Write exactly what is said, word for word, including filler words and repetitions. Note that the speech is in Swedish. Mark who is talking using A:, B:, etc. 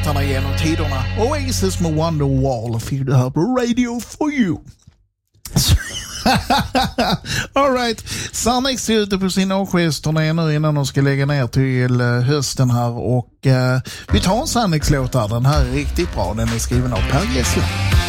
A: låtarna genom tiderna. Oasis med Wonderwall fick du här på Radio for You. All right. Sarnix är ute på sin avskedsturné nu innan de ska lägga ner till hösten här. Och uh, vi tar en Sarnix-låt här. Den här är riktigt bra. Den är skriven av Per Gessle.